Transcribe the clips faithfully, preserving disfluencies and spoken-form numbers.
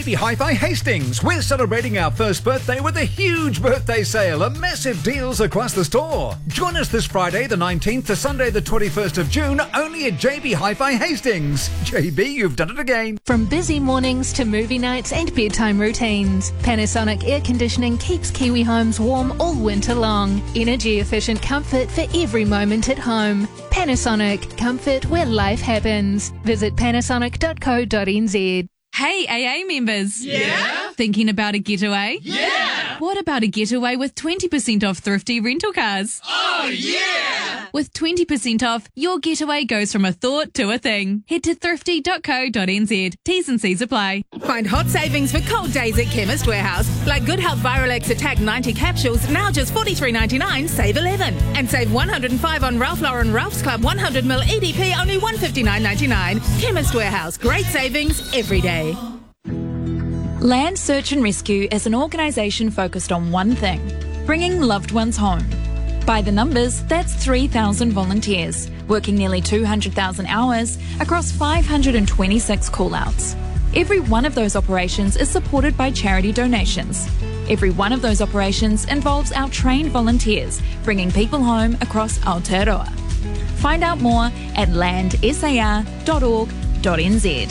B Hi-Fi Hastings. We're celebrating our first birthday with a huge birthday sale and massive deals across the store. Join us this Friday the nineteenth to Sunday the twenty-first of June, only at J B Hi-Fi Hastings. J B, you've done it again. From busy mornings to movie nights and bedtime routines, Panasonic Air Conditioning keeps Kiwi homes warm all winter long. Energy-efficient comfort for every moment at home. Panasonic, comfort where life happens. Visit panasonic dot co dot n z. Hey, A A members. Yeah? Thinking about a getaway? Yeah! What about a getaway with twenty percent off thrifty rental cars? Oh, yeah! With twenty percent off, your getaway goes from a thought to a thing. Head to thrifty dot co dot n z. T's and C's apply. Find hot savings for cold days at Chemist Warehouse. Like Good Health Viralex Attack ninety capsules, now just forty-three ninety-nine, save eleven. And save one hundred five on Ralph Lauren Ralph's Club one hundred milliliters E D P, only one fifty-nine ninety-nine. Chemist Warehouse, great savings every day. Land Search and Rescue is an organisation focused on one thing: bringing loved ones home. By the numbers, that's three thousand volunteers, working nearly two hundred thousand hours across five hundred twenty-six call-outs. Every one of those operations is supported by charity donations. Every one of those operations involves our trained volunteers bringing people home across Aotearoa. Find out more at land s a r dot org dot n z.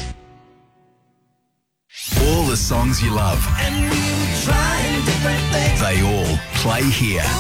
All the songs you love, And we were trying different things. they all play here.